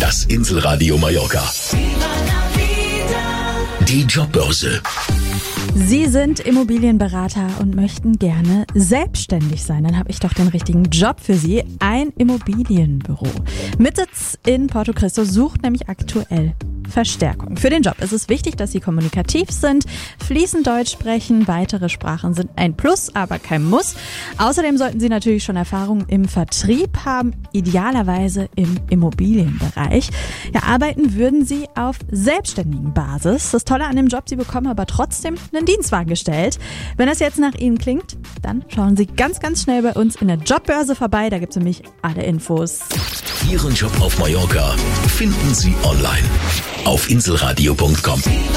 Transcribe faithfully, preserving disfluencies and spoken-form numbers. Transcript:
Das Inselradio Mallorca. Die Jobbörse. Sie sind Immobilienberater und möchten gerne selbstständig sein. Dann habe ich doch den richtigen Job für Sie. Ein Immobilienbüro. Mit Sitz in Porto Cristo sucht nämlich aktuell Verstärkung. Für den Job ist es wichtig, dass Sie kommunikativ sind, fließend Deutsch sprechen. Weitere Sprachen sind ein Plus, aber kein Muss. Außerdem sollten Sie natürlich schon Erfahrung im Vertrieb haben, idealerweise im Immobilienbereich. Ja, arbeiten würden Sie auf selbstständigen Basis. Das Tolle an dem Job, Sie bekommen aber trotzdem einen Dienstwagen gestellt. Wenn das jetzt nach Ihnen klingt, dann schauen Sie ganz, ganz schnell bei uns in der Jobbörse vorbei. Da gibt es nämlich alle Infos. Ihren Job auf Mallorca finden Sie online auf inselradio punkt com.